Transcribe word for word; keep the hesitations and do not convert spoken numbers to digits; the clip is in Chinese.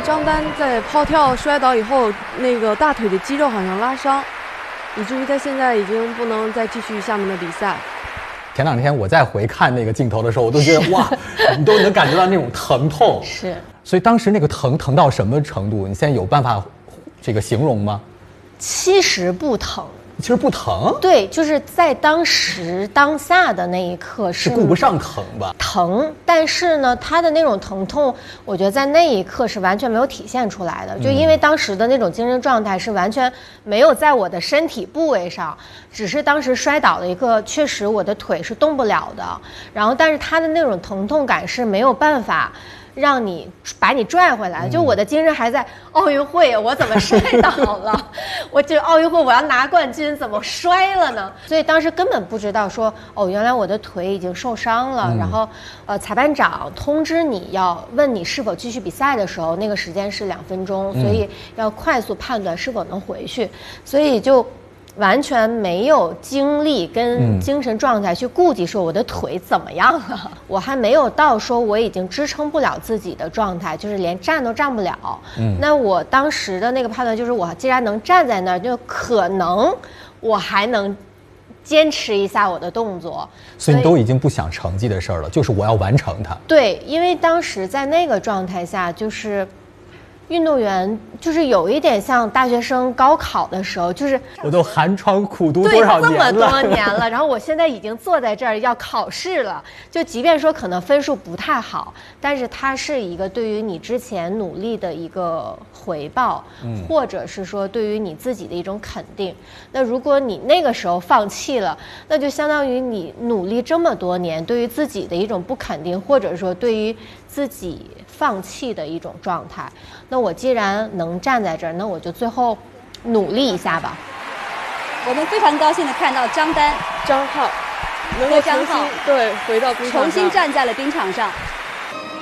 张丹在抛跳摔倒以后，那个大腿的肌肉好像拉伤，以至于他现在已经不能再继续下面的比赛。 前两天我再回看那个镜头的时候，我都觉得哇，你都能感觉到那种疼痛。 是。所以当时那个疼疼到什么程度？你现在有办法这个形容吗？ 其实不疼。 其实不疼， 对，就是在当时当下的那一刻是顾不上疼吧？ 疼，但是呢，他的那种疼痛，我觉得在那一刻是完全没有体现出来的，嗯、就因为当时的那种精神状态是完全没有在我的身体部位上，只是当时摔倒的一个，确实我的腿是动不了的，然后但是他的那种疼痛感是没有办法让你把你拽回来，就我的精神还在奥运会，我怎么摔倒了？我这奥运会我要拿冠军，怎么摔了呢？所以当时根本不知道说，哦，原来我的腿已经受伤了。嗯、然后，呃，裁判长通知你要问你是否继续比赛的时候，那个时间是两分钟，所以要快速判断是否能回去，所以就。完全没有精力跟精神状态去顾及说我的腿怎么样了，嗯、我还没有到说我已经支撑不了自己的状态，就是连站都站不了。嗯，那我当时的那个判断就是，我既然能站在那儿，就可能我还能坚持一下我的动作。 所以你都已经不想成绩的事儿了，就是我要完成它。 对，因为当时在那个状态下，就是运动员就是有一点像大学生高考的时候，就是我都寒窗苦读多少年了， 这么多年了，然后我现在已经坐在这儿要考试了，就即便说可能分数不太好，但是它是一个对于你之前努力的一个回报，嗯、或者是说对于你自己的一种肯定。那如果你那个时候放弃了，那就相当于你努力这么多年对于自己的一种不肯定，或者说对于自己放弃的一种状态。那我既然能站在这儿，那我就最后努力一下吧。 我们非常高兴的看到张丹、 张浩能够张浩对回到冰场上，重新站在了冰场上。